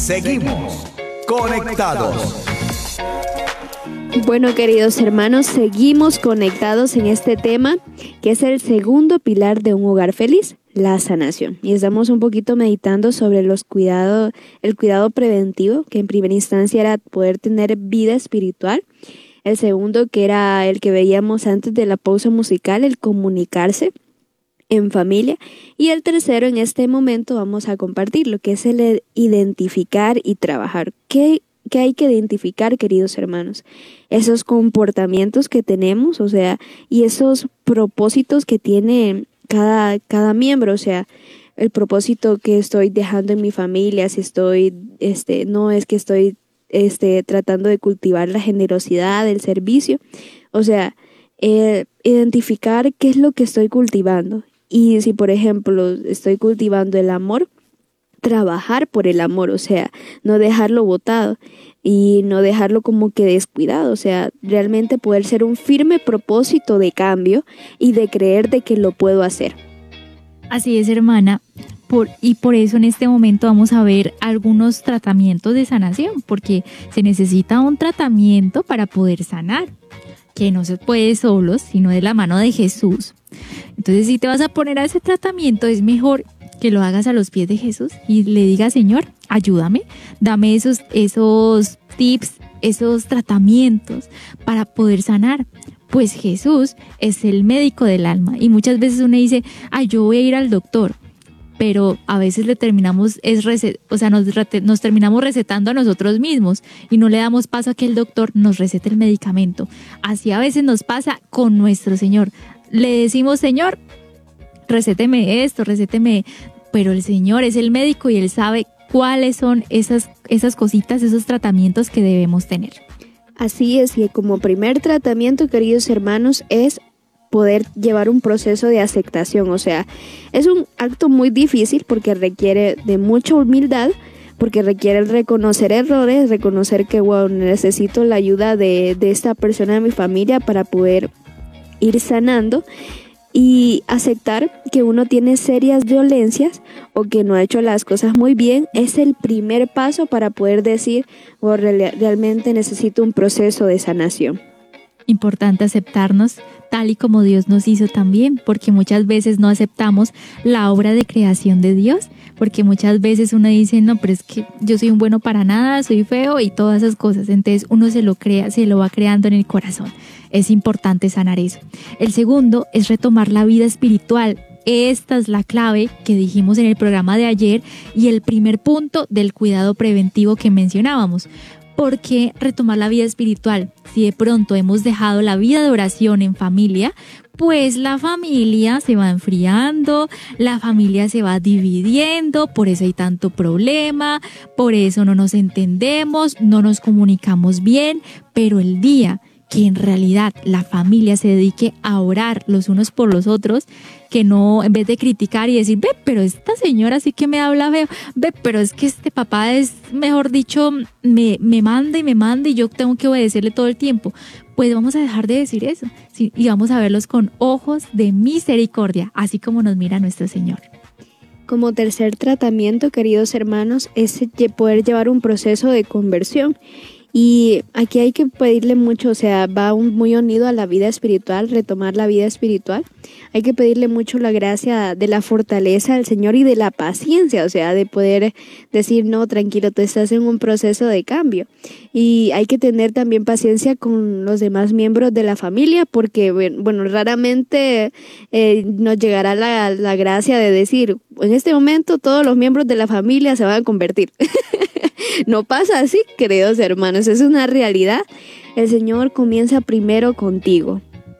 Seguimos conectados. Bueno, queridos hermanos, seguimos conectados en este tema que es el segundo pilar de un hogar feliz, la sanación. Y estamos un poquito meditando sobre el cuidado preventivo, que en primera instancia era poder tener vida espiritual. El segundo, que era el que veíamos antes de la pausa musical, el comunicarse en familia. Y el tercero, en este momento vamos a compartir lo que es el identificar y trabajar. ¿Qué hay que identificar, queridos hermanos? Esos comportamientos que tenemos, y esos propósitos que tiene cada miembro, el propósito que estoy dejando en mi familia, si estoy, no es que estoy tratando de cultivar la generosidad, el servicio, identificar qué es lo que estoy cultivando. Y si, por ejemplo, estoy cultivando el amor, trabajar por el amor, no dejarlo botado y no dejarlo como que descuidado, realmente poder ser un firme propósito de cambio y de creer de que lo puedo hacer. Así es, hermana, por eso en este momento vamos a ver algunos tratamientos de sanación, porque se necesita un tratamiento para poder sanar, que no se puede solo, sino de la mano de Jesús. Entonces, si te vas a poner a ese tratamiento, es mejor que lo hagas a los pies de Jesús y le digas: Señor, ayúdame, dame esos tips, esos tratamientos para poder sanar. Pues Jesús es el médico del alma, y muchas veces uno dice: yo voy a ir al doctor, pero a veces nos terminamos recetando a nosotros mismos y no le damos paso a que el doctor nos recete el medicamento. Así a veces nos pasa con nuestro Señor. Le decimos: Señor, recéteme esto, pero el Señor es el médico y Él sabe cuáles son esas cositas, esos tratamientos que debemos tener. Así es, y como primer tratamiento, queridos hermanos, es poder llevar un proceso de aceptación. Es un acto muy difícil porque requiere de mucha humildad, porque requiere reconocer errores, reconocer que necesito la ayuda de esta persona de mi familia para poder ir sanando, y aceptar que uno tiene serias dolencias o que no ha hecho las cosas muy bien. Es el primer paso para poder decir: realmente necesito un proceso de sanación. Importante aceptarnos tal y como Dios nos hizo también, porque muchas veces no aceptamos la obra de creación de Dios, porque muchas veces uno dice: no, pero es que yo soy un bueno para nada, soy feo y todas esas cosas. Entonces uno se lo va creando en el corazón. Es importante sanar eso. El segundo es retomar la vida espiritual. Esta es la clave que dijimos en el programa de ayer y el primer punto del cuidado preventivo que mencionábamos. ¿Por qué retomar la vida espiritual? Si de pronto hemos dejado la vida de oración en familia, pues la familia se va enfriando, la familia se va dividiendo, por eso hay tanto problema, por eso no nos entendemos, no nos comunicamos bien, pero el día que en realidad la familia se dedique a orar los unos por los otros, que no, en vez de criticar y decir: pero esta señora sí que me habla feo, pero es que este papá es, mejor dicho, me manda y yo tengo que obedecerle todo el tiempo. Pues vamos a dejar de decir eso, ¿sí? Y vamos a verlos con ojos de misericordia, así como nos mira nuestro Señor. Como tercer tratamiento, queridos hermanos, es poder llevar un proceso de conversión. Y aquí hay que pedirle mucho, va muy unido a la vida espiritual, retomar la vida espiritual. Hay que pedirle mucho la gracia de la fortaleza del Señor y de la paciencia, de poder decir: no, tranquilo, tú estás en un proceso de cambio. Y hay que tener también paciencia con los demás miembros de la familia, porque, raramente nos llegará la gracia de decir: en este momento todos los miembros de la familia se van a convertir. No pasa así, queridos hermanos, es una realidad. El Señor comienza primero contigo.